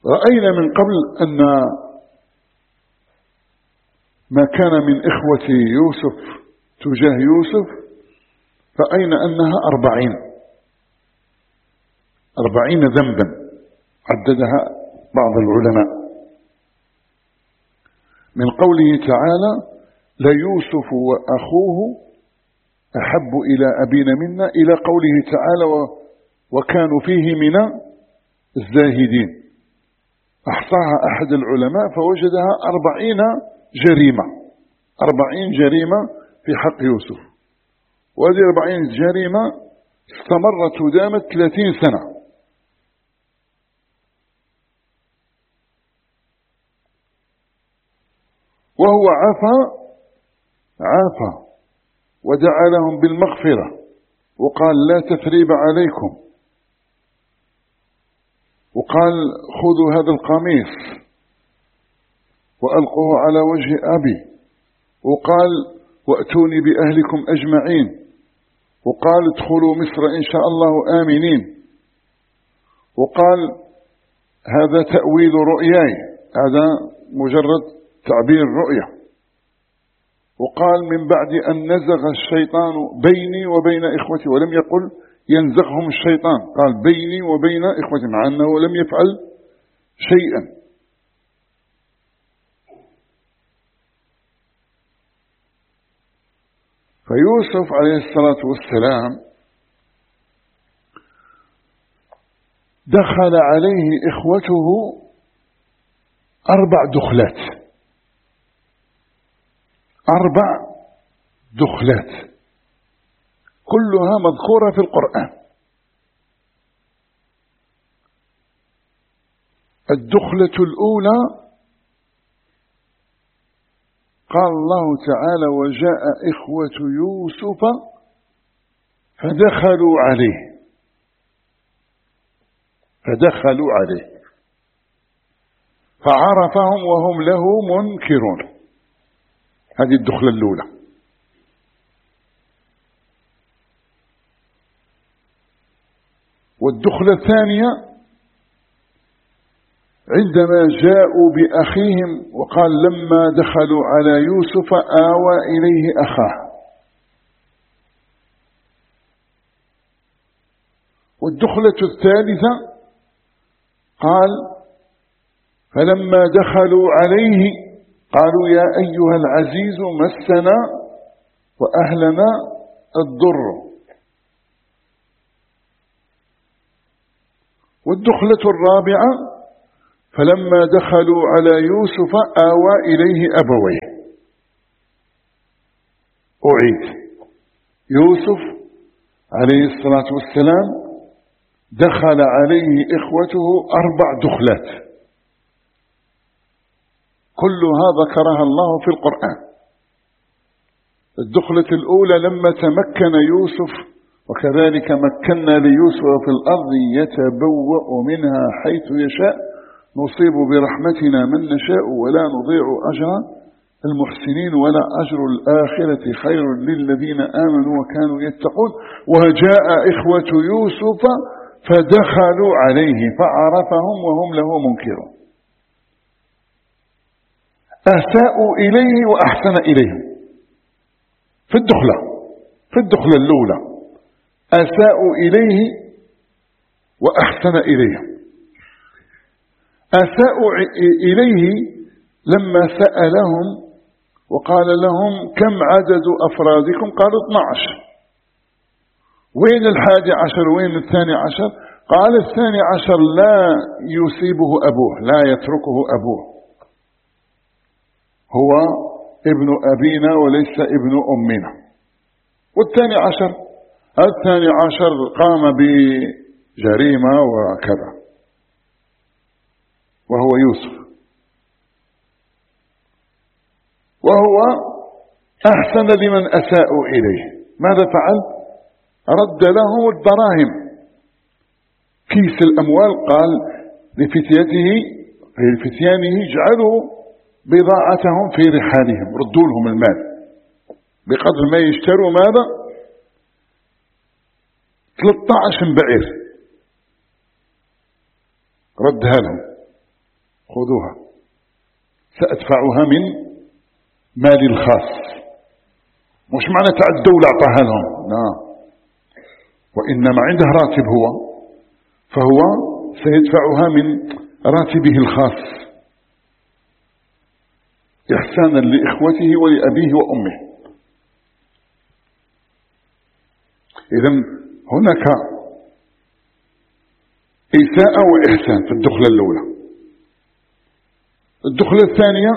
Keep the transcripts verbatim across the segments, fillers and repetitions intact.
رأينا من قبل أن ما كان من إخوة يوسف تجاه يوسف، رأينا أنها أربعين أربعين ذنبا عددها بعض العلماء، من قوله تعالى ليوسف وأخوه أحب إلى أبينا منا، إلى قوله تعالى وكانوا فيه من الزاهدين. أحصاها أحد العلماء فوجدها أربعين جريمة أربعين جريمة في حق يوسف، وهذه أربعين جريمة استمرت ودامت ثلاثين سنة. وهو عفا عافى ودعا لهم بالمغفرة وقال لا تثريب عليكم، وقال خذوا هذا القميص وألقوه على وجه أبي، وقال وأتوني بأهلكم أجمعين، وقال ادخلوا مصر إن شاء الله آمنين، وقال هذا تأويل رؤياي، هذا مجرد تعبير الرؤيا، وقال من بعد أن نزغ الشيطان بيني وبين إخوتي، ولم يقل ينزغهم الشيطان، قال بيني وبين إخوتي، مع أنه لم يفعل شيئا. فيوسف عليه الصلاة والسلام دخل عليه إخوته أربع دخلات أربع دخلات كلها مذكورة في القرآن. الدخلة الأولى قال الله تعالى وجاء إخوة يوسف فدخلوا عليه فدخلوا عليه فعرفهم وهم له منكرون. هذه الدخلة الأولى. والدخلة الثانية عندما جاءوا بأخيهم وقال لما دخلوا على يوسف آوى إليه أخاه. والدخلة الثالثة قال فلما دخلوا عليه قالوا يا أيها العزيز مسنا وأهلنا الضر. والدخلة الرابعة فلما دخلوا على يوسف آوى إليه أبويه. أعيد، يوسف عليه الصلاة والسلام دخل عليه إخوته أربع دخلات كلها ذكرها الله في القرآن. الدخلة الأولى لما تمكن يوسف وكذلك مكنا ليوسف في الأرض يتبوأ منها حيث يشاء نصيب برحمتنا من نشاء ولا نضيع أجر المحسنين ولا أجر الآخرة خير للذين آمنوا وكانوا يتقون. وجاء إخوة يوسف فدخلوا عليه فعرفهم وهم له منكرون. أساءوا إليه وأحسن إليهم في الدخلة في الدخلة الأولى أساءوا إليه وأحسن إليهم. أساءوا إليه لما سألهم وقال لهم كم عدد أفرادكم؟ قالوا اثني عشر. وين الحادي عشر وين الثاني عشر؟ قال الثاني عشر لا يصيبه أبوه لا يتركه أبوه، هو ابن أبينا وليس ابن أمنا. والثاني عشر الثاني عشر قام بجريمة وكذا وهو يوسف، وهو أحسن لمن أساءوا إليه. ماذا فعل؟ رد لهم الدراهم كيس الأموال، قال لفتيته لفتيانه اجعلوا بضاعتهم في رحالهم، ردوا لهم المال بقدر ما يشتروا ماذا؟ ثلاثة عشر بعير ردها لهم. خذوها سأدفعها من مالي الخاص. مش معنى تاع الدولة اعطاها لهم، لا، وإنما عنده راتب هو، فهو سيدفعها من راتبه الخاص إحسانا لإخوته ولأبيه وأمه. إذن هناك إساءة وإحسان في الدخلة الأولى. الدخلة الثانية: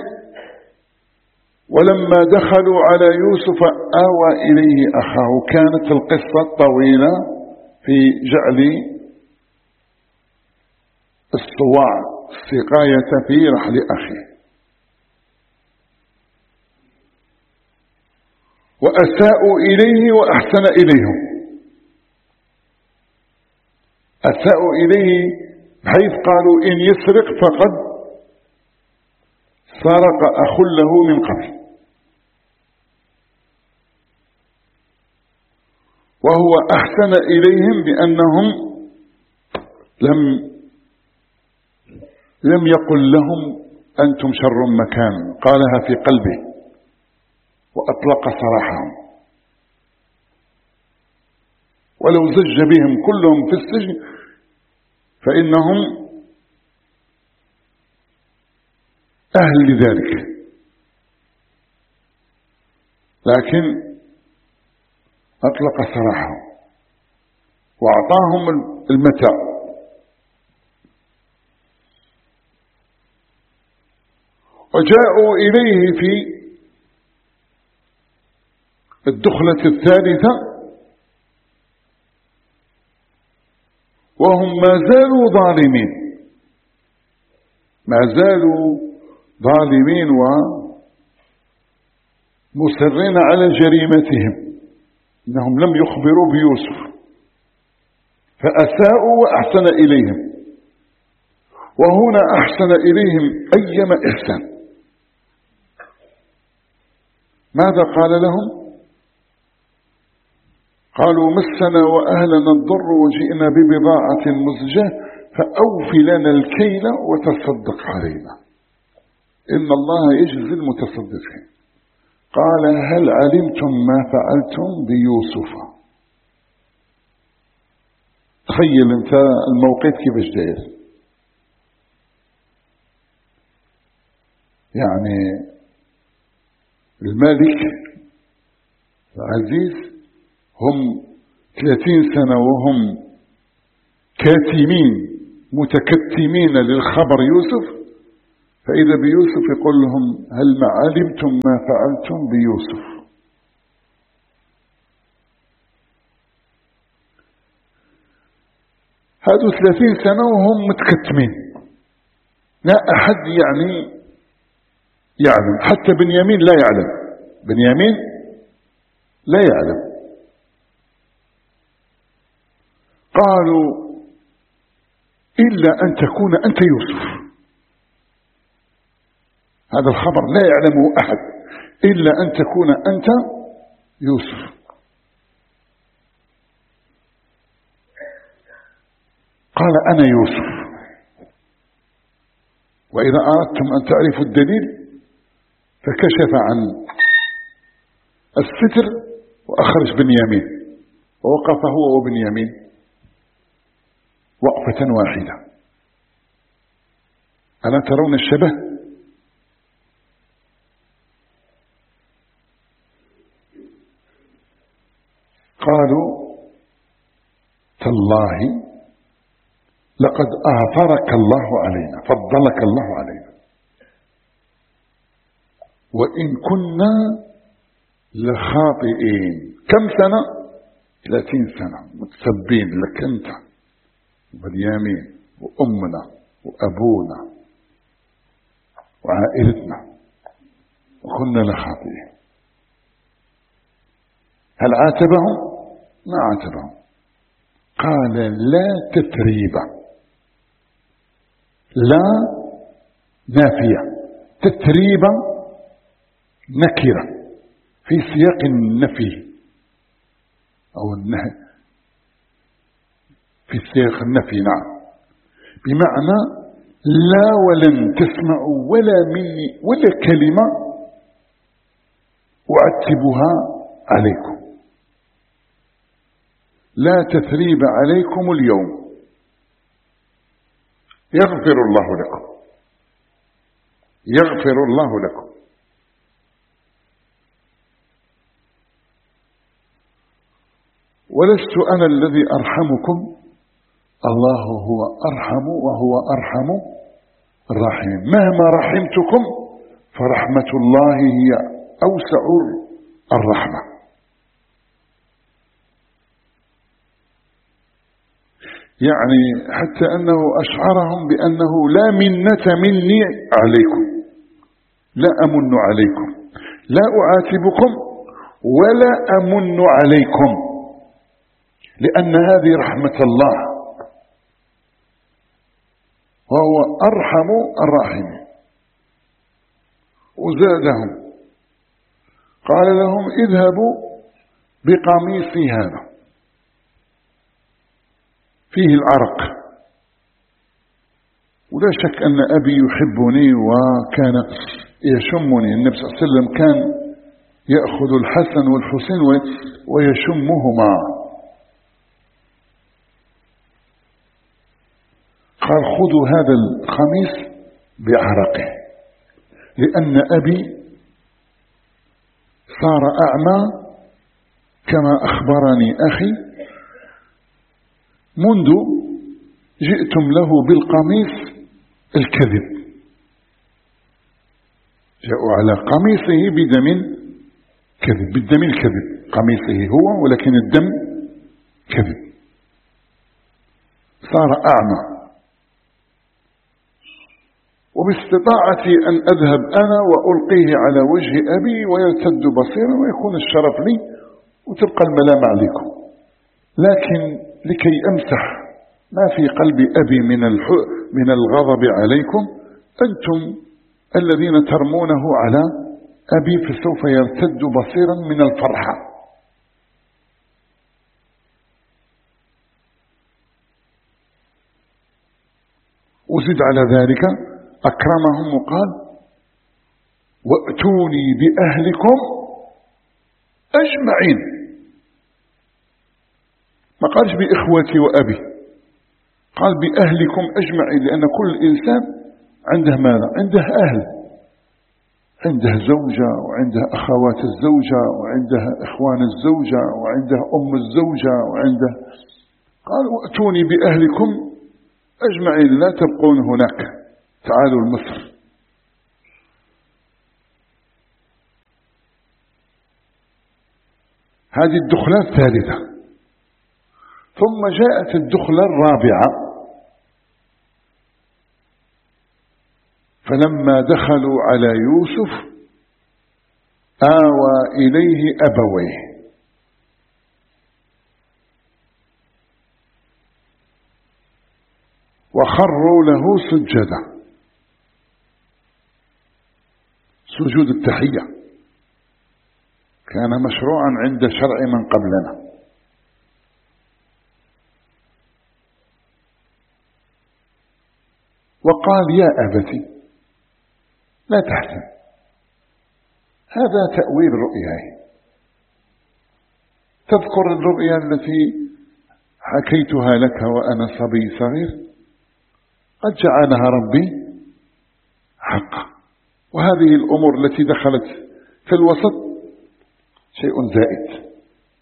ولما دخلوا على يوسف آوى إليه أخاه. كانت القصة طويلة في جعل الصواع السقاية في رحل أخيه. وأساءوا إليه وأحسن إليهم. أساءوا إليه بحيث قالوا إن يسرق فقد سرق أخ له من قبل، وهو أحسن إليهم بأنهم لم لم يقل لهم أنتم شر مكان، قالها في قلبه وأطلق سراحهم. ولو زج بهم كلهم في السجن فإنهم أهل لذلك، لكن أطلق سراحهم وأعطاهم المتاع. وجاءوا إليه في الدخلة الثالثة وهم ما زالوا ظالمين، ما زالوا ظالمين ومصرين على جريمتهم، إنهم لم يخبروا بيوسف فأساءوا وأحسن إليهم. وهنا أحسن إليهم أيما إحسان. ماذا قال لهم؟ قالوا مسنا وأهلنا الضر وجئنا ببضاعة مزجاة فأوف لنا الكيل وتصدق علينا إن الله يجزي المتصدقين. قال هل علمتم ما فعلتم بيوسف؟ تخيل انت الموقف كيفاش داير. يعني الملك العزيز هم ثلاثين سنة وهم كاتمين متكتمين للخبر يوسف، فإذا بيوسف يقول لهم هل ما علمتم ما فعلتم بيوسف؟ هذو ثلاثين سنة وهم متكتمين، لا أحد يعني يعلم، حتى بنيامين لا يعلم، بنيامين لا يعلم. قالوا إلا أن تكون أنت يوسف. هذا الخبر لا يعلمه أحد إلا أن تكون أنت يوسف. قال أنا يوسف. وإذا أردتم أن تعرفوا الدليل فكشف عن الستر وأخرج بنيامين ووقف هو وبنيامين وقفة واحدة. ألا ترون الشبه؟ قالوا تالله لقد آثرك الله علينا، فضلك الله علينا، وإن كنا لخاطئين. كم سنة؟ ثلاثين سنة متسبين لك أنت وبنيامين وأمنا وأبونا وعائلتنا، وكنا لخاطئين. هل عاتبهم؟ ما عاتبهم. قال لا تثريب، لا نافية، تثريب نكرة في سياق النفي أو النهي، في سياق النفي، نعم، بمعنى لا ولن تسمعوا ولا مني ولا كلمة أعتبها عليكم، لا تثريب عليكم اليوم، يغفر الله لكم، يغفر الله لكم. ولست أنا الذي أرحمكم، الله هو أرحم وهو أرحم الراحمين. مهما رحمتكم فرحمة الله هي أوسع الرحمة. يعني حتى أنه أشعرهم بأنه لا منة مني عليكم، لا أمن عليكم، لا أعاتبكم ولا أمن عليكم، لأن هذه رحمة الله وهو أرحم الراحمين. وزادهم قال لهم اذهبوا بقميصي هذا فيه العرق، ولا شك أن أبي يحبني وكان يشمني. النبي صلى الله عليه وسلم كان يأخذ الحسن والحسين ويشمهما. قال خذوا هذا القميص بعرقه، لأن أبي صار أعمى كما أخبرني أخي منذ جئتم له بالقميص الكذب. جاءوا على قميصه بدم كذب، بالدم الكذب، قميصه هو ولكن الدم كذب، صار أعمى. وباستطاعتي أن أذهب أنا وألقيه على وجه أبي ويرتد بصيرا ويكون الشرف لي وتبقى الملامة عليكم، لكن لكي أمسح ما في قلب أبي من من الغضب عليكم، أنتم الذين ترمونه على أبي فسوف يرتد بصيرا من الفرحة. وزد على ذلك أكرمهم وقال وأتوني بأهلكم أجمعين، ما قالش بإخوتي وأبي، قال بأهلكم أجمعين، لأن كل إنسان عنده ماذا؟ عنده أهل، عنده زوجة وعنده أخوات الزوجة وعنده إخوان الزوجة وعنده أم الزوجة وعنده. قال وأتوني بأهلكم أجمعين، لا تبقون هناك، تعالوا لمصر. هذه الدخلة الثالثة. ثم جاءت الدخلة الرابعة، فلما دخلوا على يوسف آوى إليه أبويه وخروا له سجدا، سجود التحية كان مشروعا عند شرع من قبلنا. وقال يا أبتي لا تحزن، هذا تأويل رؤياي. تذكر الرؤيا التي حكيتها لك وأنا صبي صغير؟ قد جعلها ربي حقا، وهذه الأمور التي دخلت في الوسط شيء زائد.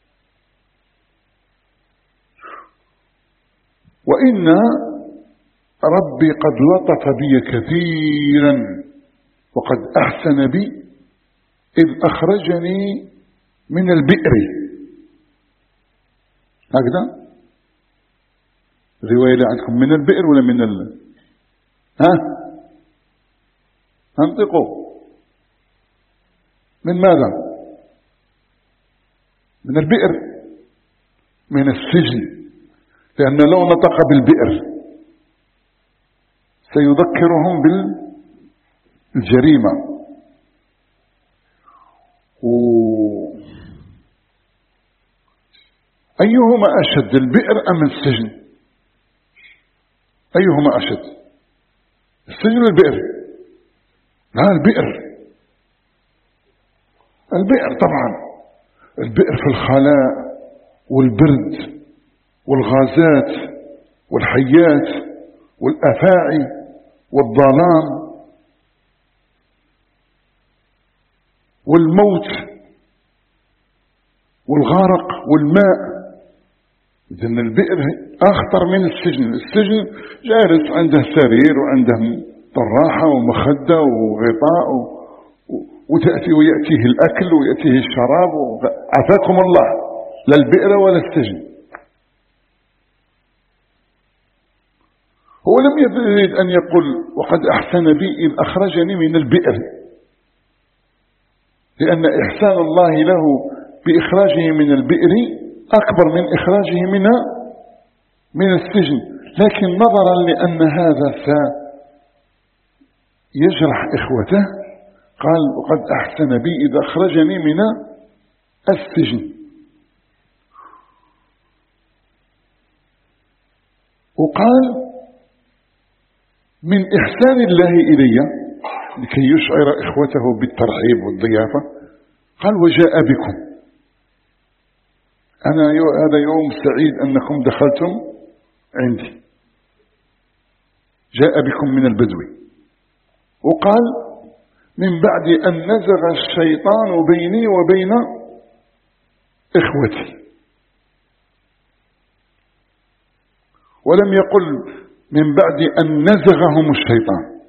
وإن ربي قد لطف بي كثيرا وقد أحسن بي إذ أخرجني من البئر. هكذا الرواية اللي عندكم، من البئر ولا من ال ها انطقوا، من ماذا؟ من البئر، من السجن، لأن لو نطق بالبئر سيذكرهم بالجريمة. و... أيهما أشد، البئر أم السجن؟ أيهما أشد؟ السجن البئر؟ لا، البئر البئر طبعا، البئر في الخلاء والبرد والغازات والحيات والأفاعي والظلام والموت والغرق والماء. إذن البئر أخطر من السجن. السجن جالس عنده سرير وعنده طراحة ومخدة وغطاء وتأتي ويأتيه الأكل ويأتيه الشراب، عافاكم الله، لا البئر ولا السجن. هو لم يريد أن يقول وقد أحسن بي إذ أخرجني من البئر، لأن إحسان الله له بإخراجه من البئر أكبر من إخراجه من من السجن، لكن نظرا لأن هذا سيجرح إخوته قال وقد أحسن بي إذ أخرجني من السجن. وقال من إحسان الله إلي لكي يشعر إخوته بالترحيب والضيافة قال وجاء بكم. أنا هذا يوم سعيد أنكم دخلتم عندي، جاء بكم من البدو. وقال من بعد أن نزغ الشيطان بيني وبين إخوتي، ولم يقل من بعد أن نزغهم الشيطان،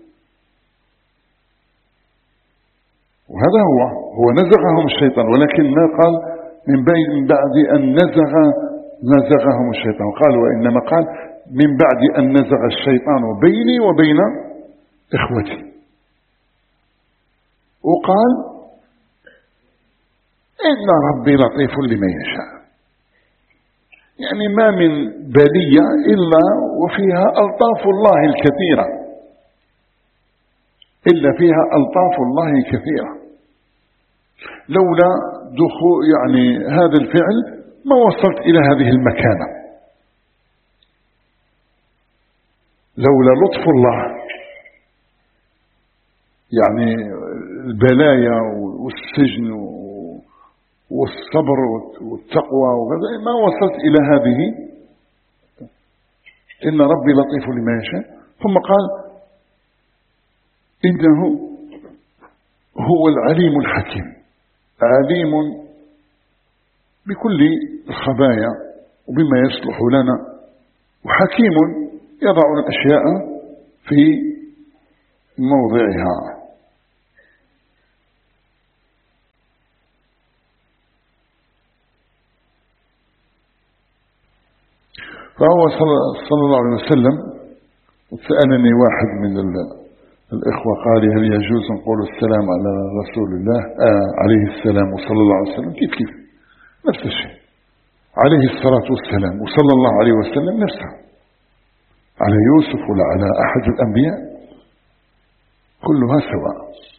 وهذا هو هو نزغهم الشيطان، ولكن ما قال من بعد أن نزغ نزغهم الشيطان، قال وإنما قال من بعد أن نزغ الشيطان بيني وبين إخوتي. وقال إن ربي لطيف لمن يشاء، يعني ما من بلية إلا وفيها ألطاف الله الكثيرة، إلا فيها ألطاف الله الكثيرة. لولا دخول يعني هذا الفعل ما وصلت إلى هذه المكانة، لولا لطف الله، يعني البلايا والسجن والصبر والتقوى وغيره ما وصلت إلى هذه. إن ربي لطيف لما يشاء. ثم قال إنه هو العليم الحكيم، عليم بكل الخبايا وبما يصلح لنا، وحكيم يضع الأشياء في موضعها. فهو صلى الله عليه وسلم، سألني واحد من الإخوة قال هل يجوز نقول السلام على رسول الله آه عليه السلام وصلى الله عليه وسلم؟ كيف كيف نفس الشيء، عليه الصلاة والسلام وصلى الله عليه وسلم نفسه، على يوسف ولا على أحد الأنبياء كلها سواء.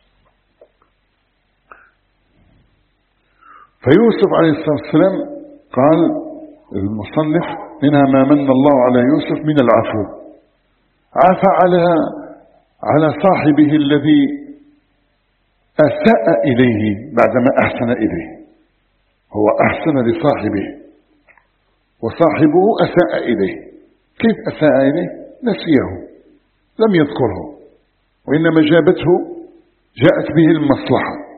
فيوسف عليه الصلاة والسلام قال المصنف منها ما من الله على يوسف من العفو، عفى على على صاحبه الذي أساء إليه بعدما أحسن إليه. هو أحسن لصاحبه وصاحبه أساء إليه. كيف أساء إليه؟ نسيه، لم يذكره، وإنما جابته جاءت به المصلحة.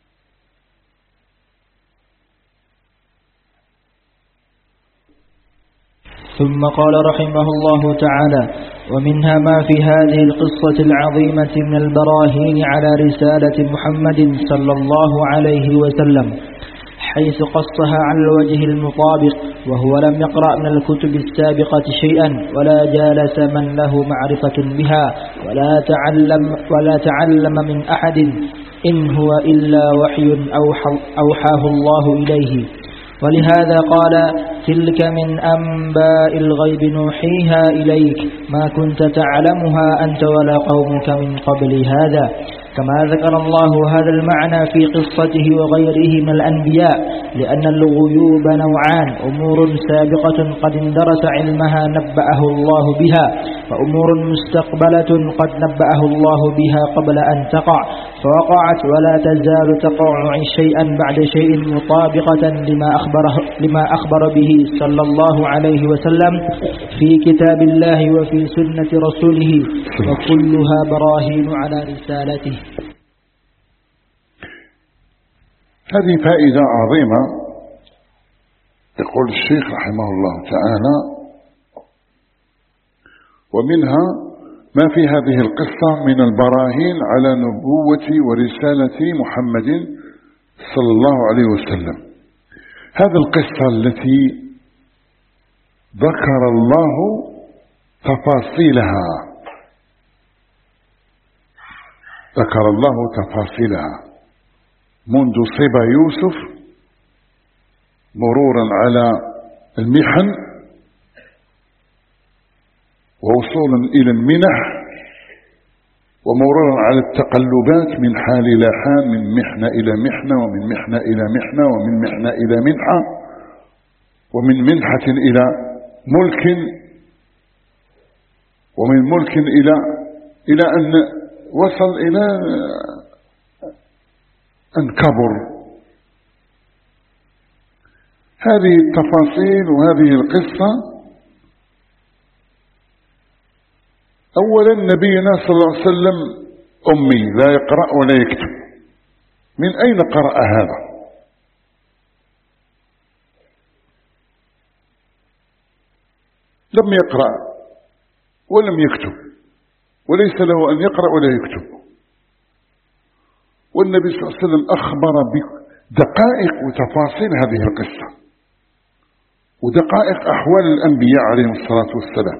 ثم قال رحمه الله تعالى: ومنها ما في هذه القصة العظيمة من البراهين على رسالة محمد صلى الله عليه وسلم، حيث قصها على الوجه المطابق، وهو لم يقرأ من الكتب السابقة شيئا ولا جالس من له معرفة بها ولا تعلم, ولا تعلم من أحد، إن هو إلا وحي أوحاه الله إليه. ولهذا قال: تلك من أنباء الغيب نوحيها إليك ما كنت تعلمها أنت ولا قومك من قبل هذا. كما ذكر الله هذا المعنى في قصته وغيره من الأنبياء، لأن الغيوب نوعان: أمور سابقة قد اندرس علمها نبأه الله بها، وأمور مستقبلة قد نبأه الله بها قبل أن تقع فوقعت ولا تزال تقع شيئا بعد شيء مطابقة لما أخبره لما أخبر به صلى الله عليه وسلم في كتاب الله وفي سنة رسوله وكلها براهين على رسالته. هذه فائدة عظيمة. يقول الشيخ رحمه الله تعالى: ومنها ما في هذه القصة من البراهين على نبوة ورسالة محمد صلى الله عليه وسلم. هذه القصة التي ذكر الله تفاصيلها ذكر الله تفاصيلها منذ صبا يوسف مرورا على المحن ووصولا إلى المنح ومرورا على التقلبات من حال إلى حال، من محنة إلى محنة ومن محنة إلى محنة ومن محنة إلى منحة ومن منحة إلى ملك ومن ملك إلى إلى أن وصل إلى أن كبر. هذه التفاصيل وهذه القصة. أولا نبينا صلى الله عليه وسلم أمي لا يقرأ ولا يكتب. من أين قرأ هذا؟ لم يقرأ ولم يكتب، وليس له أن يقرأ ولا يكتب. والنبي صلى الله عليه وسلم أخبر بدقائق وتفاصيل هذه القصة ودقائق أحوال الأنبياء عليهم الصلاة والسلام،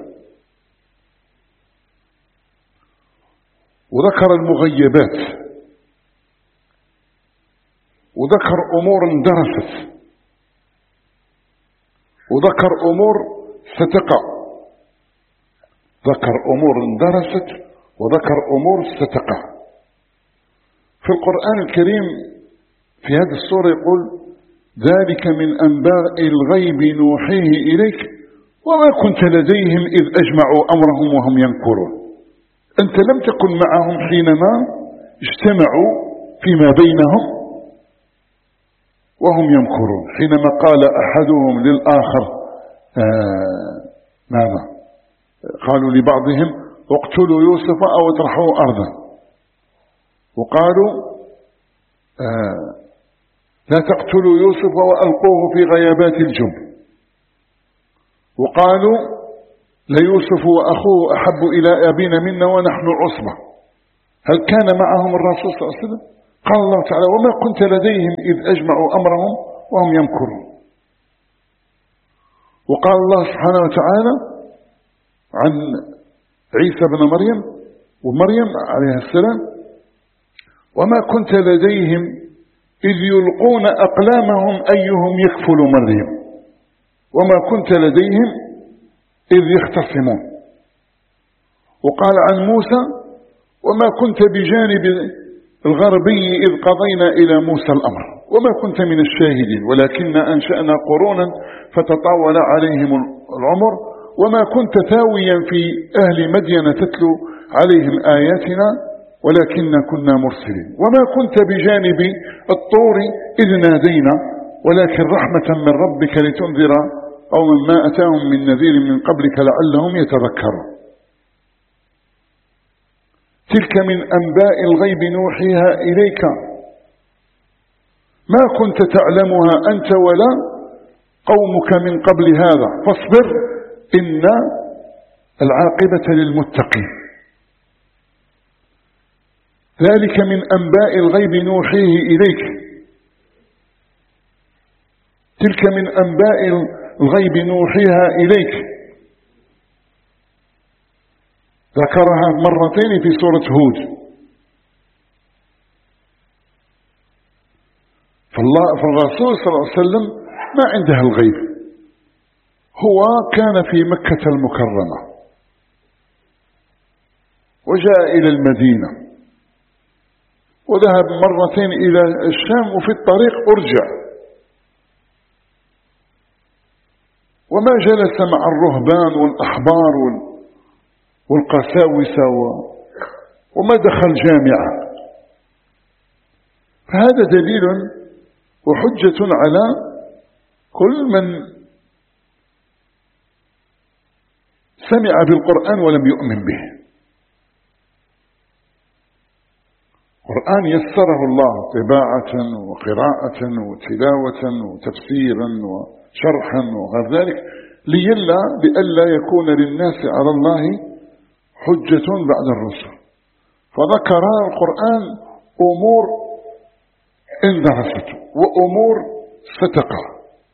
وذكر المغيبات وذكر أمور درست وذكر أمور ستقع. ذكر أمور درست وذكر أمور ستقع. في القرآن الكريم في هذه السورة يقول: ذلك من أنباء الغيب نوحيه إليك وما كنت لديهم إذ أجمعوا أمرهم وهم ينكرون. أنت لم تكن معهم حينما اجتمعوا فيما بينهم وهم يمكرون، حينما قال أحدهم للآخر آه ماذا قالوا لبعضهم: اقتلوا يوسف أو اطرحوه أرضا، وقالوا آه لا تقتلوا يوسف وألقوه في غيابات الجب، وقالوا ليوسف وأخوه أحب إلى أبينا منا ونحن عصبة. هل كان معهم الرسول صلى الله عليه وسلم؟ قال الله تعالى: وما كنت لديهم إذ أجمعوا أمرهم وهم يمكرون. وقال الله سبحانه وتعالى عن عيسى بن مريم ومريم عليه السلام: وما كنت لديهم إذ يلقون أقلامهم أيهم يكفل مريم وما كنت لديهم إذ يختصمون. وقال عن موسى: وما كنت بجانب الغربي إذ قضينا إلى موسى الأمر وما كنت من الشاهدين ولكن أنشأنا قرونا فتطاول عليهم العمر وما كنت ثاويا في أهل مدين تتلو عليهم آياتنا ولكننا كنا مرسلين وما كنت بجانب الطور إذ نادينا ولكن رحمة من ربك لتنذر أو مما أتاهم من نذير من قبلك لعلهم يتذكرون. تلك من أنباء الغيب نوحيها إليك ما كنت تعلمها أنت ولا قومك من قبل هذا فاصبر إن العاقبة للمتقين. ذلك من أنباء الغيب نوحيه إليك. تلك من أنباء الغيب نوحيها إليك ذكرها مرتين في سورة هود. فالله فالرسول صلى الله عليه وسلم ما عنده الغيب، هو كان في مكة المكرمة وجاء إلى المدينة وذهب مرتين إلى الشام وفي الطريق أرجع وما جلس مع الرهبان والأحبار والقساوسة وما دخل جامعة. فهذا دليل وحجة على كل من سمع بالقرآن ولم يؤمن به. القرآن يسره الله طباعة وقراءة وتلاوة وتفسيرا وشرحا وغير ذلك ليلا لئلا يكون للناس على الله حجة بعد الرسل. فذكر القرآن أمور إن درسته وأمور ستقع،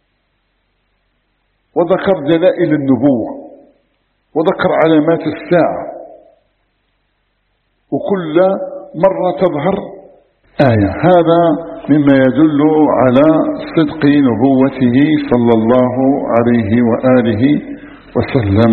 وذكر دلائل النبوة، وذكر علامات الساعة، وكل مرة تظهر آية. هذا مما يدل على صدق نبوته صلى الله عليه وآله وسلم.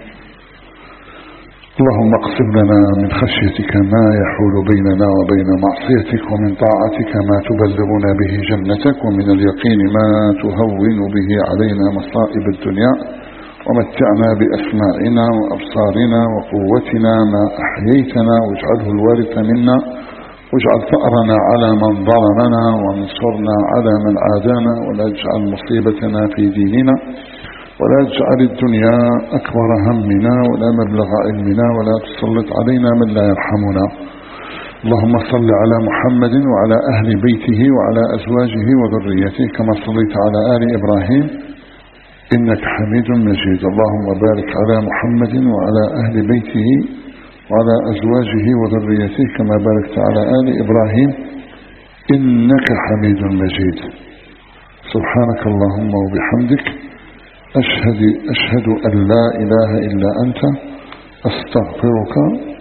اللهم اقسم لنا من خشيتك ما يحول بيننا وبين معصيتك، ومن طاعتك ما تبلغنا به جنتك، ومن اليقين ما تهون به علينا مصائب الدنيا، ومتعنا بأسماعنا وأبصارنا وقوتنا ما أحييتنا، واجعله الوارث منا، واجعل ثأرنا على من ظلمنا، وانصرنا على من عادانا، ولا تجعل مصيبتنا في ديننا، ولا تجعل الدنيا أكبر همنا ولا مبلغ علمنا، ولا تسلط علينا من لا يرحمنا. اللهم صل على محمد وعلى أهل بيته وعلى أزواجه وذريته كما صليت على آل إبراهيم إنك حميد مجيد. اللهم بارك على محمد وعلى أهل بيته وعلى أزواجه وذريته كما باركت على آل إبراهيم إنك حميد مجيد. سبحانك اللهم وبحمدك أشهد, أشهد أن لا إله إلا أنت أستغفرك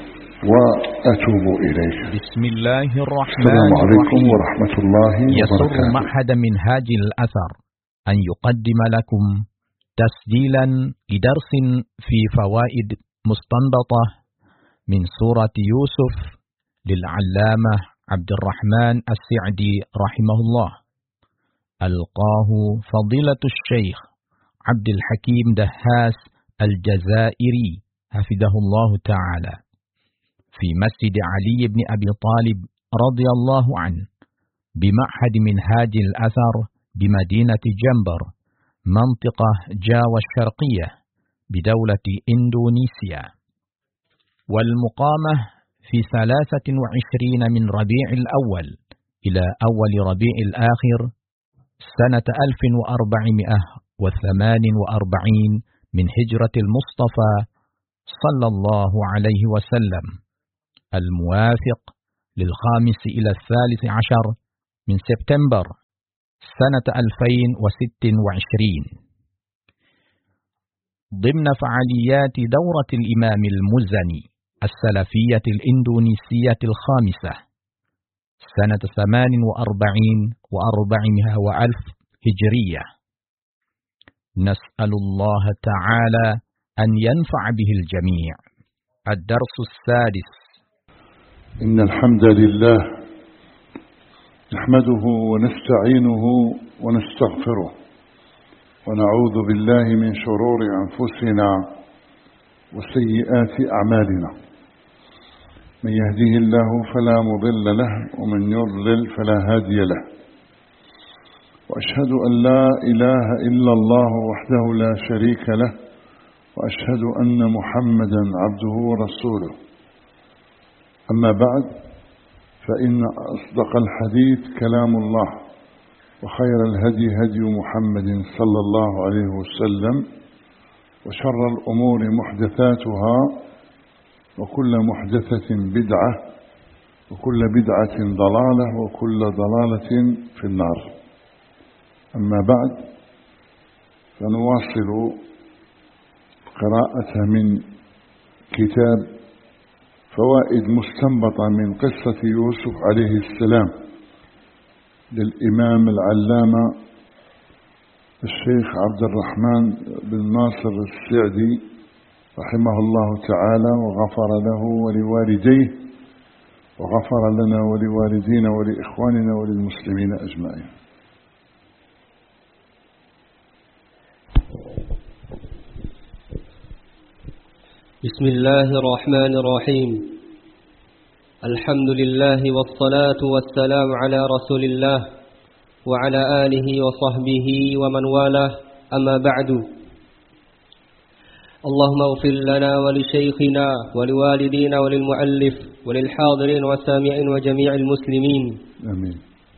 وأتوب إليك. بسم الله الرحمن السلام عليكم الرحيم. ورحمة الله وبركاته. يسر معهد منهاج الأثر أن يقدم لكم تسجيلا لدرس في فوائد مستنبطة من سورة يوسف للعلامة عبد الرحمن السعدي رحمه الله، ألقاه فضيلة الشيخ عبد الحكيم دهاس الجزائري حفظه الله تعالى في مسجد علي بن أبي طالب رضي الله عنه بمعهد منهاج الأثر بمدينة جنبر منطقة جاوة الشرقية بدولة إندونيسيا، والمقامة في ثلاثة وعشرين من ربيع الأول إلى أول ربيع الآخر سنة ألف وأربعمائة وثمان وأربعين من هجرة المصطفى صلى الله عليه وسلم، الموافق للخامس إلى الثالث عشر من سبتمبر سنة ألفين وست وعشرين، ضمن فعاليات دورة الإمام المزني السلفية الإندونيسية الخامسة سنة ثمان وأربعين وأربعمائة وألف هجرية. نسأل الله تعالى أن ينفع به الجميع. الدرس السادس. إن الحمد لله نحمده ونستعينه ونستغفره، ونعوذ بالله من شرور أنفسنا وسيئات أعمالنا. من يهديه الله فلا مضل له، ومن يضلل فلا هادي له. وأشهد أن لا إله إلا الله وحده لا شريك له، وأشهد أن محمدا عبده ورسوله. أما بعد، فإن أصدق الحديث كلام الله، وخير الهدي هدي محمد صلى الله عليه وسلم، وشر الأمور محدثاتها، وكل محدثة بدعة، وكل بدعة ضلالة، وكل ضلالة في النار. أما بعد، فنواصل قراءة من كتاب فوائد مستنبطة من قصة يوسف عليه السلام للإمام العلامة الشيخ عبد الرحمن بن ناصر السعدي رحمه الله تعالى، وغفر له ولوالديه، وغفر لنا ولوالدينا ولإخواننا وللمسلمين أجمعين. بسم الله الرحمن الرحيم. الحمد لله والصلاة والسلام على رسول الله وعلى آله وصحبه ومن والاه، أما بعد. اللهم اغفر لنا ولشيخنا ولوالدينا وللمؤلف وللحاضرين والسامعين وجميع المسلمين، آمين.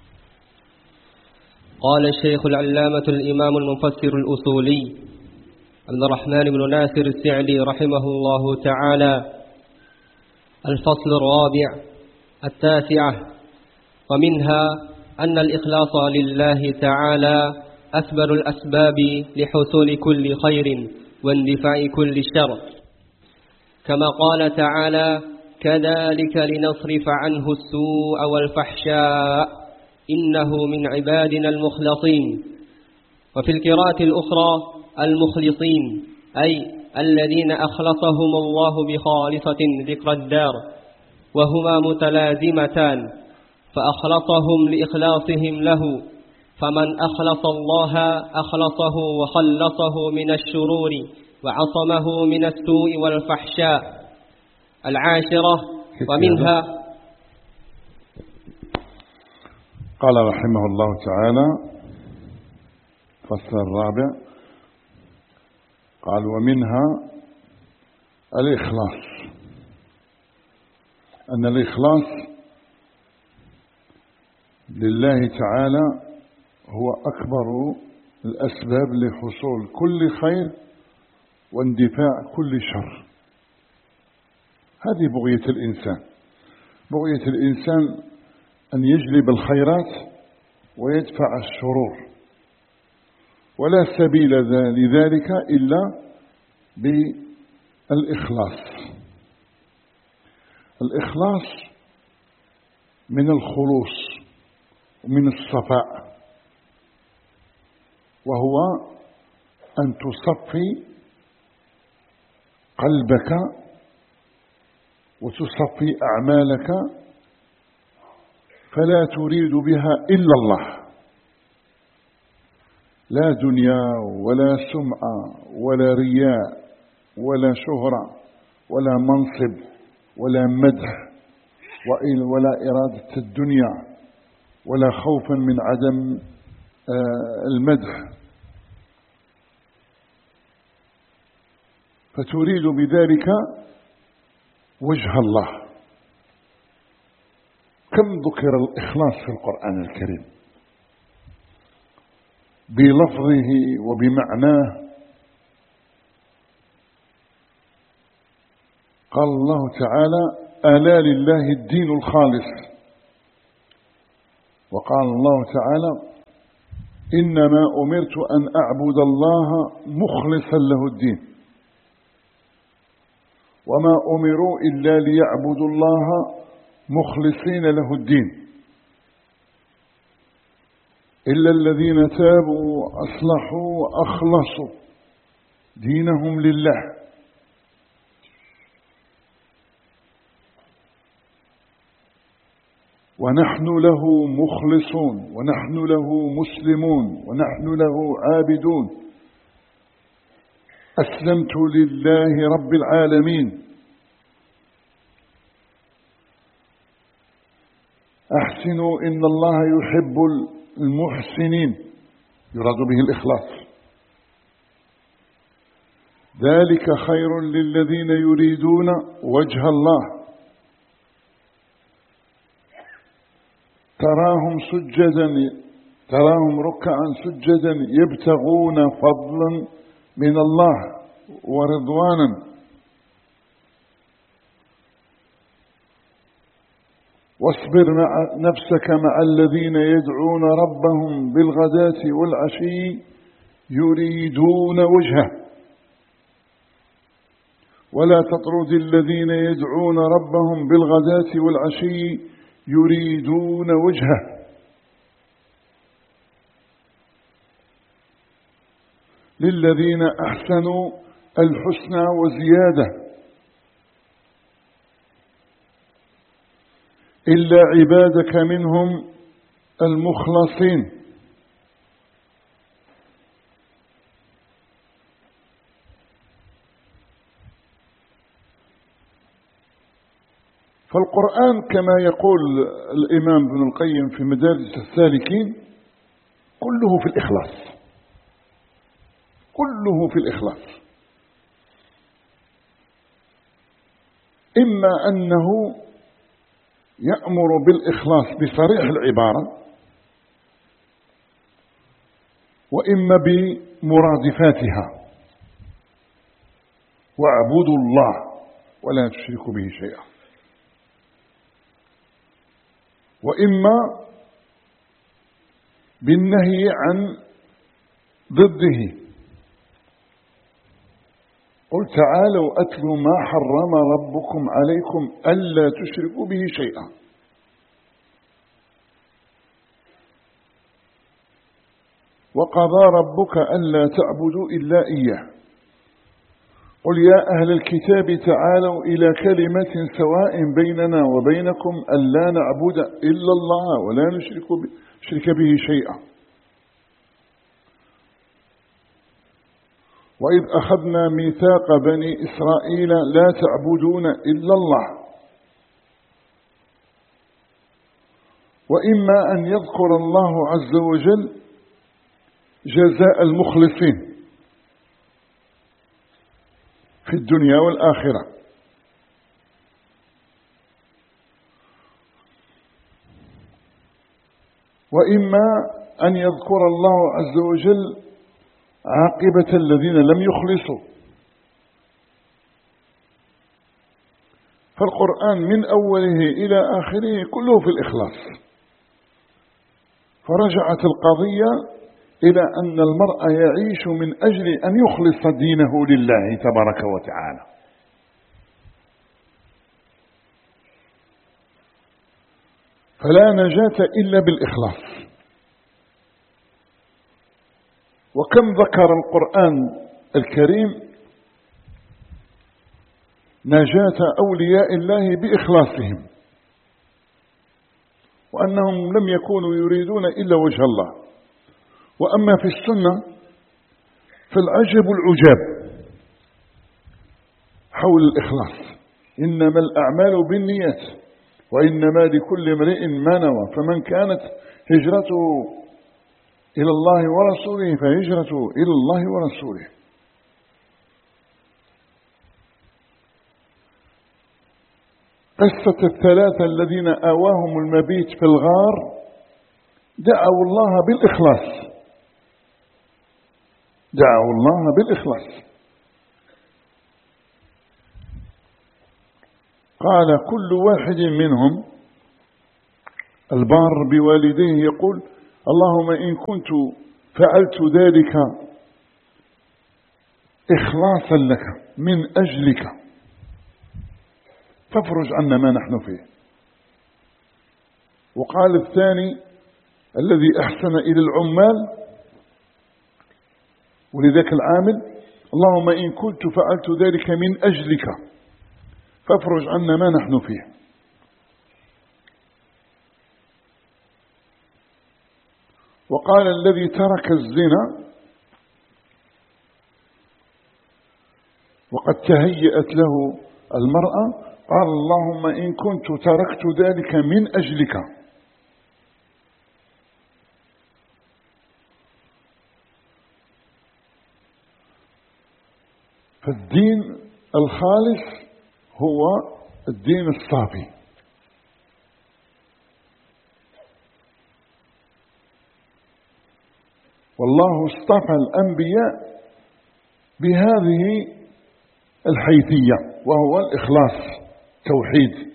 قال الشيخ العلامة الإمام المفسر الأصولي عبد الرحمن بن ناصر السعدي رحمه الله تعالى: الفصل الرابع التاسعة، ومنها أن الإخلاص لله تعالى أكبر الأسباب لحصول كل خير واندفاع كل شر، كما قال تعالى: كذلك لنصرف عنه السوء والفحشاء إنه من عبادنا المخلصين. وفي القراءة الأخرى المخلصين، أي الذين أخلصهم الله بخالصة ذكر الدار، وهما متلازمتان، فأخلصهم لإخلاصهم له، فمن أخلص الله أخلصه وخلصه من الشرور وعصمه من السوء والفحشاء. العاشرة، ومنها قال رحمه الله تعالى: فصل الرابع، قال: ومنها الإخلاص، أن الإخلاص لله تعالى هو أكبر الأسباب لحصول كل خير واندفاع كل شر. هذه بغية الإنسان، بغية الإنسان أن يجلب الخيرات ويدفع الشرور، ولا سبيل لذلك إلا بالإخلاص. الإخلاص من الخلوص ومن الصفاء، وهو أن تصفي قلبك وتصفي أعمالك، فلا تريد بها إلا الله، لا دنيا ولا سمعة ولا رياء ولا شهرة ولا منصب ولا مدح ولا إرادة الدنيا ولا خوفا من عدم المدح، فتريد بذلك وجه الله. كم ذكر الإخلاص في القرآن الكريم بلفظه وبمعناه. قال الله تعالى: ألا لله الدين الخالص. وقال الله تعالى: إنما أمرت أن أعبد الله مخلصا له الدين، وما أمروا إلا ليعبدوا الله مخلصين له الدين إلا الذين تابوا وأصلحوا وأخلصوا دينهم لله. ونحن له مخلصون، ونحن له مسلمون، ونحن له عابدون. أسلمت لله رب العالمين. أحسنوا إن الله يحب المحسنين، يراد به الإخلاص. ذلك خير للذين يريدون وجه الله، تراهم سجدا تراهم ركعا سجدا يبتغون فضلا من الله ورضوانا. واصبر مع نفسك مع الذين يدعون ربهم بالغداة والعشي يريدون وجهه، ولا تطرد الذين يدعون ربهم بالغداة والعشي يريدون وجهه. للذين أحسنوا الحسنى وزيادة إلا عبادك منهم المخلصين. فالقرآن كما يقول الإمام ابن القيم في مدارج السالكين كله في الإخلاص، كله في الإخلاص. إما أنه يأمر بالإخلاص بصريح العبارة، وإما بمرادفاتها: واعبدوا الله ولا تشركوا به شيئا، وإما بالنهي عن ضده: قل تعالوا أتلوا ما حرم ربكم عليكم ألا تشركوا به شيئا. وقضى ربك ألا تعبدوا إلا إياه. قل يا أهل الكتاب تعالوا إلى كلمة سواء بيننا وبينكم ألا نعبد إلا الله ولا نشرك به شيئا. وإذ أخذنا ميثاق بني إسرائيل لا تعبدون إلا الله. وإما أن يذكر الله عز وجل جزاء المخلصين في الدنيا والآخرة، وإما أن يذكر الله عز وجل عاقبة الذين لم يخلصوا. فالقرآن من أوله إلى آخره كله في الإخلاص. فرجعت القضية إلى أن المرء يعيش من أجل أن يخلص دينه لله تبارك وتعالى. فلا نجاة إلا بالإخلاص. وكم ذكر القرآن الكريم نجاة أولياء الله بإخلاصهم، وأنهم لم يكونوا يريدون إلا وجه الله. وأما في السنة فالعجب العجاب حول الإخلاص: إنما الأعمال بالنيات وإنما لكل امرئ ما نوى، فمن كانت هجرته إلى الله ورسوله فهجرته إلى الله ورسوله. قصة الثلاثة الذين آواهم المبيت في الغار دعوا الله بالإخلاص، دعوا الله بالإخلاص. قال كل واحد منهم البار بوالديه يقول: اللهم إن كنت فعلت ذلك إخلاصا لك من أجلك فافرج عنا ما نحن فيه. وقال الثاني الذي أحسن إلى العمال ولذاك العامل: اللهم إن كنت فعلت ذلك من أجلك فافرج عنا ما نحن فيه. وقال الذي ترك الزنا وقد تهيأت له المرأة: قال اللهم إن كنت تركت ذلك من أجلك. فالدين الخالص هو الدين الصافي. والله اصطفى الأنبياء بهذه الحيثية، وهو الإخلاص، توحيد،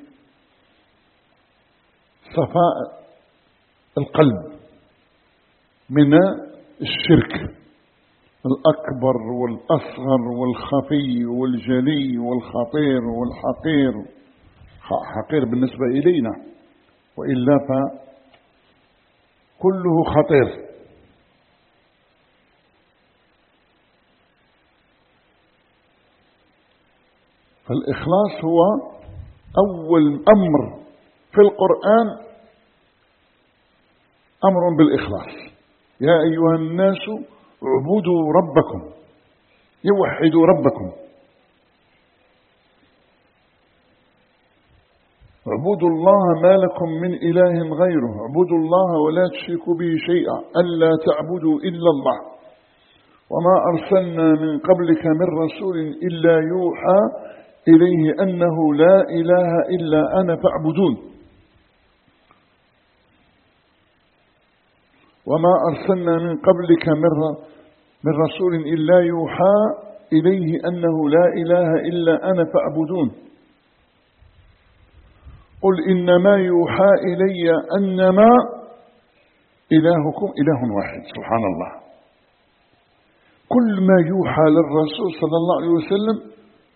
صفاء القلب من الشرك الأكبر والأصغر والخفي والجلي والخطير والحقير. حقير بالنسبة إلينا، وإلا فكله خطير. فالإخلاص هو أول أمر في القرآن، أمر بالإخلاص: يا أيها الناس اعبدوا ربكم، يوحدوا ربكم. اعبدوا الله ما لكم من إله غيره، اعبدوا الله ولا تشركوا به شيئا، ألا تعبدوا إلا الله، وما أرسلنا من قبلك من رسول إلا يوحى إليه أنه لا إله إلا أنا فاعبدون. وما أرسلنا من قبلك من رسول إلا يوحى إليه أنه لا إله إلا أنا فاعبدون. قل إنما يوحى إلي أنما إلهكم إله واحد. سبحان الله، كل ما يوحى للرسول صلى الله عليه وسلم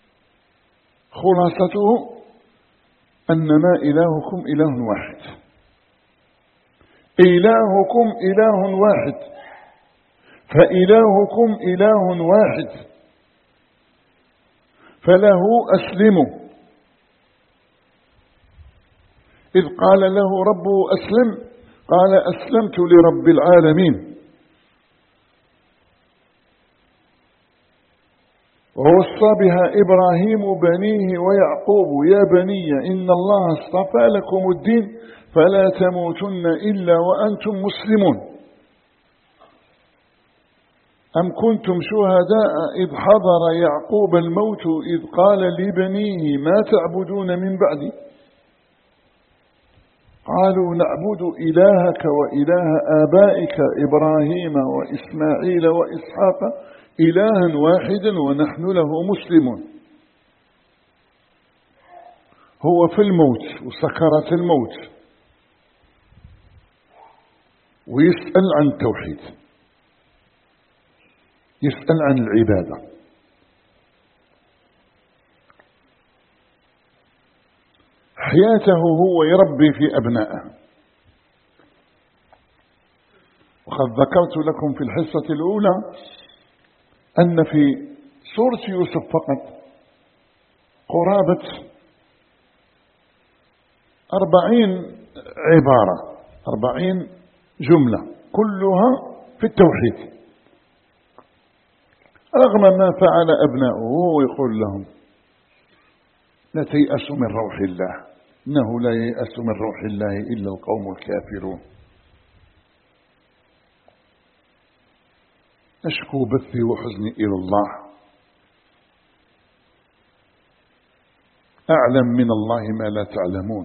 خلاصته أنما إلهكم إله واحد. إلهكم إله واحد، فإلهكم إله واحد، فله أسلموا. إذ قال له ربه أسلم قال أسلمت لرب العالمين. ووصى بها إبراهيم بنيه ويعقوب يا بني إن الله اصطفى لكم الدين فلا تموتن إلا وأنتم مسلمون. أم كنتم شهداء إذ حضر يعقوب الموت إذ قال لبنيه ما تعبدون من بعدي قالوا نعبد إلهك وإله آبائك إبراهيم وإسماعيل وإسحاق إلها واحدا ونحن له مسلمون. هو في الموت وسكرات الموت ويسأل عن التوحيد، يسأل عن العبادة. حياته هو يربي في أبنائه. وقد ذكرت لكم في الحصة الأولى أن في سورة يوسف فقط قرابة أربعين عبارة، أربعين جملة كلها في التوحيد، رغم ما فعل أبناؤه. وهو يقول لهم لا تيأسوا من روح الله، إنه لا ييأس من روح الله إلا القوم الكافرون. أشكو بثي وحزني إلى الله، أعلم من الله ما لا تعلمون.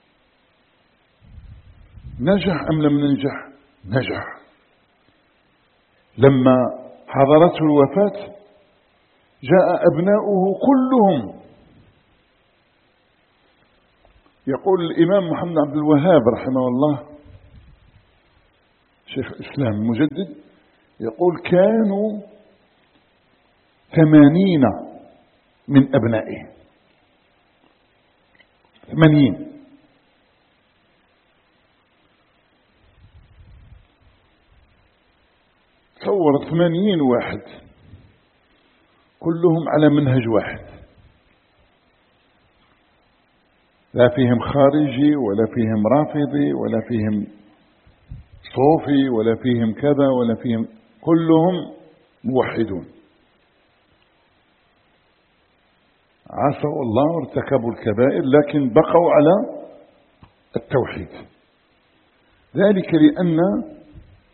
نجح أم لم ننجح؟ نجح. لما حضرته الوفاة جاء أبناؤه كلهم. يقول الإمام محمد عبد الوهاب رحمه الله شيخ الإسلام المجدد، يقول كانوا ثمانين من أبنائه، ثمانين. تصور ثمانين واحد كلهم على منهج واحد، لا فيهم خارجي ولا فيهم رافضي ولا فيهم صوفي ولا فيهم كذا ولا فيهم، كلهم موحدون. عصوا الله وارتكبوا الكبائر لكن بقوا على التوحيد. ذلك لأن